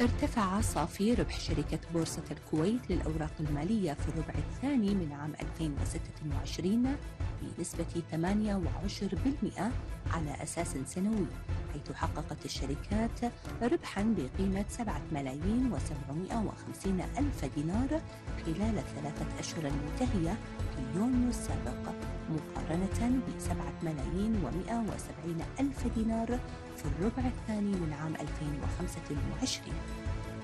ارتفع صافي ربح شركة بورصة الكويت للأوراق المالية في الربع الثاني من عام 2026 بنسبة 18% على أساس سنوي، حيث حققت الشركات ربحا بقيمة 7,750,000 دينار خلال الثلاثة أشهر المنتهية في يونيو السابق، مقارنة ب7,170,000 دينار في الربع الثاني من عام 2025.